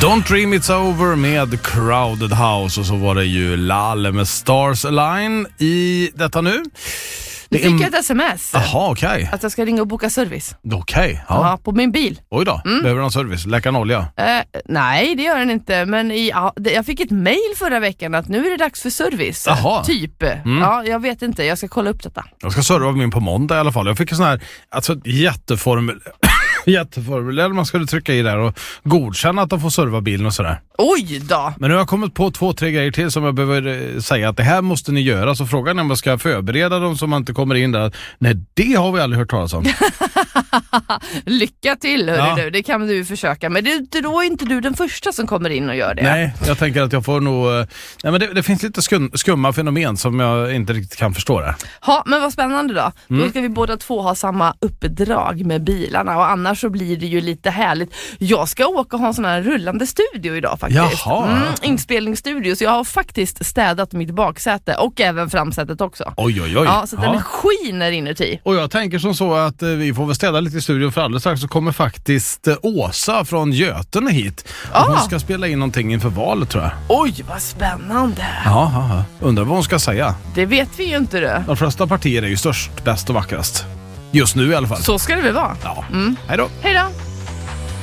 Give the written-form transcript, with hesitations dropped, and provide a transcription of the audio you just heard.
Don't Dream It's Over med Crowded House, och så var det ju Lalle med Stars Align i detta nu. Nu fick jag ett sms. Jaha, okej. Att jag ska ringa och boka service. Okej, ja. Ja, på min bil. Oj då, behöver någon service? Läcka en olja? Nej, det gör den inte. Men jag fick ett mejl förra veckan att nu är det dags för service. Jaha. Typ. Ja, jag vet inte. Jag ska kolla upp detta. Jag ska serva min på måndag i alla fall. Jag fick en sån här, alltså jätteformulär man skulle trycka i där och godkänna att de får serva bilen och sådär. Oj då! Men nu har jag kommit på 2-3 grejer till som jag behöver säga att det här måste ni göra. Så frågan är om jag ska förbereda dem så man inte kommer in där. Nej, det har vi aldrig hört talas om. Lycka till, hörru du. Det kan du försöka. Men då är inte du den första som kommer in och gör det. Nej, jag tänker att jag får nog... Nej, men det finns lite skumma fenomen som jag inte riktigt kan förstå det. Ja, men vad spännande då. Då ska vi båda två ha samma uppdrag med bilarna. Och annars så blir det ju lite härligt. Jag ska åka och ha en sån här rullande studio idag faktiskt. Jaha. Inspelningsstudio. Så jag har faktiskt städat mitt baksäte och även framsätet också. Oj. Ja, så den skiner inuti. Och jag tänker som så att vi får väl städa lite i studion, för alldeles strax så kommer faktiskt Åsa från Götene hit. Hon ska spela in någonting inför valet, tror jag. Oj, vad spännande. Ja. Undrar vad hon ska säga. Det vet vi ju inte det. De flesta partier är ju störst, bäst och vackrast. Just nu i alla fall. Så ska det väl vara. Ja. Hej då. Hej då.